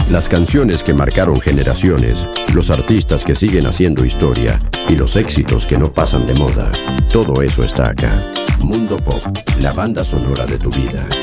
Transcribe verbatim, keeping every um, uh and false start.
Las canciones que marcaron generaciones, los artistas que siguen haciendo historia y los éxitos que no pasan de moda. Todo eso está acá. Mundo Pop, la banda sonora de tu vida.